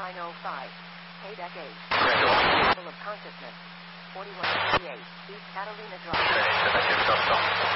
3905. Payback 8. D'accord. Level of consciousness. 4138. East Catalina Drive. Ça va,